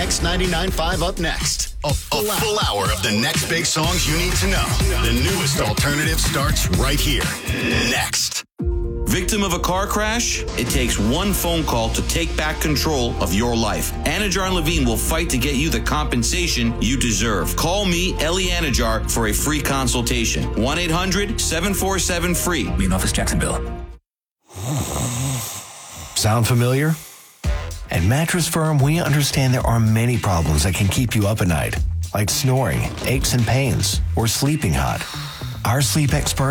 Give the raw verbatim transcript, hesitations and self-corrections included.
X ninety-nine point five up next. A full, a full hour of the next big songs you need to know. The newest alternative starts right here. Next. Victim of a car crash? It takes one phone call to take back control of your life. Anajar and Levine will fight to get you the compensation you deserve. Call me, Ellie Anajar, for a free consultation. one eight hundred seven four seven free. Main office, Jacksonville. Sound familiar? At Mattress Firm, we understand there are many problems that can keep you up at night, like snoring, aches and pains, or sleeping hot. Our sleep expert